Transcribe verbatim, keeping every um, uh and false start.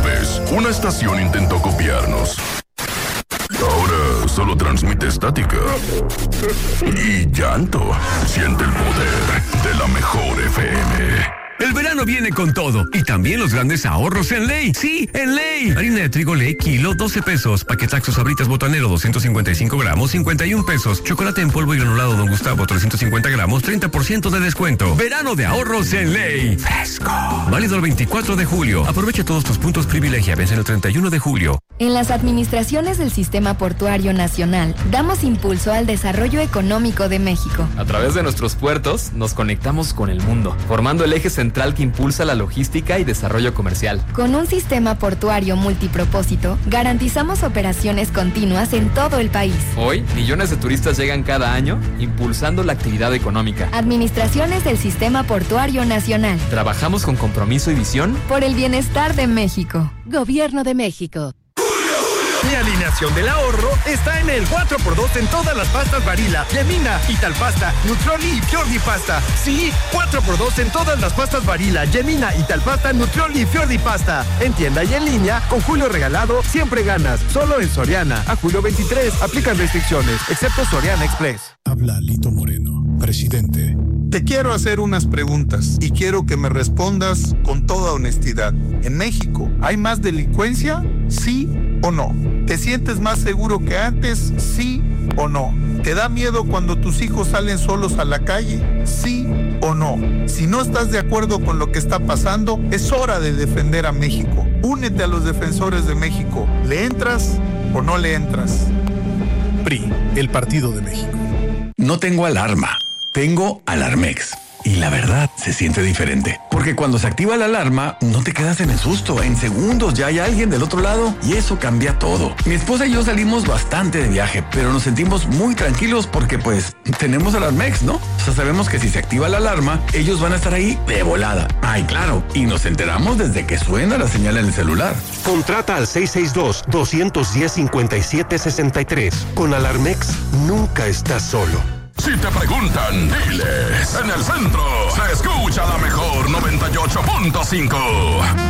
vez, una estación intentó copiarnos. Ahora solo transmite estática y llanto. Siente el poder de la mejor F M. El verano viene con todo y también los grandes ahorros en Ley. Sí, en Ley. Harina de trigo Ley, kilo, doce pesos. Paquetaxo Sabritas Botanero, doscientos cincuenta y cinco gramos, cincuenta y un pesos. Chocolate en polvo y granulado Don Gustavo, trescientos cincuenta gramos, treinta por ciento de descuento. Verano de ahorros en Ley. Fresco. Válido el veinticuatro de julio. Aprovecha todos tus puntos privilegia. Vence el treinta y uno de julio. En las administraciones del Sistema Portuario Nacional, damos impulso al desarrollo económico de México. A través de nuestros puertos, nos conectamos con el mundo, formando el eje central que impulsa la logística y desarrollo comercial. Con un sistema portuario multipropósito, garantizamos operaciones continuas en todo el país. Hoy, millones de turistas llegan cada año, impulsando la actividad económica. Administraciones del Sistema Portuario Nacional. Trabajamos con compromiso y visión por el bienestar de México. Gobierno de México. Mi alineación del ahorro está en el cuatro por dos en todas las pastas Barilla, Yemina, Italpasta, Nutrioli y Fiordi Pasta. Sí, cuatro por dos en todas las pastas Barilla, Yemina, Italpasta, Nutrioli y Fiordi Pasta. En tienda y en línea, con Julio Regalado, siempre ganas. Solo en Soriana. A julio veintitrés, aplican restricciones, excepto Soriana Express. Habla Lito Moreno, presidente. Te quiero hacer unas preguntas y quiero que me respondas con toda honestidad. ¿En México hay más delincuencia? ¿Sí o no? ¿Te sientes más seguro que antes? ¿Sí o no? ¿Te da miedo cuando tus hijos salen solos a la calle? ¿Sí o no? Si no estás de acuerdo con lo que está pasando, es hora de defender a México. Únete a los defensores de México. ¿Le entras o no le entras? P R I, el Partido de México. No tengo alarma, tengo Alarmex. Y la verdad, se siente diferente. Porque cuando se activa la alarma, no te quedas en el susto. En segundos ya hay alguien del otro lado y eso cambia todo. Mi esposa y yo salimos bastante de viaje, pero nos sentimos muy tranquilos porque pues tenemos Alarmex, ¿no? O sea, sabemos que si se activa la alarma, ellos van a estar ahí de volada. Ay, claro. Y nos enteramos desde que suena la señal en el celular. Contrata al seis seis dos, dos uno cero, cinco siete seis tres. Con Alarmex, nunca estás solo. Si te preguntan, diles. En el centro se escucha la mejor noventa y ocho punto cinco.